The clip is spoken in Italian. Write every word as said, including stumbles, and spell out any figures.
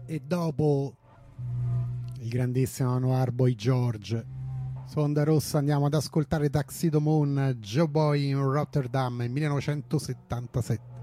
E dopo il grandissimo Noir Boy George, su Onda Rossa andiamo ad ascoltare Tuxedo Moon, Joe Boy in Rotterdam, millenovecentosettantasette.